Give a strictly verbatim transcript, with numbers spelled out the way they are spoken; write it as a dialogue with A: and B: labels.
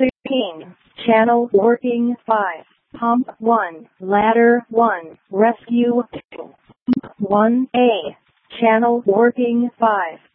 A: sixteen. Channel working five. Pump one. Ladder one. Rescue two. Pump one A. Channel working five.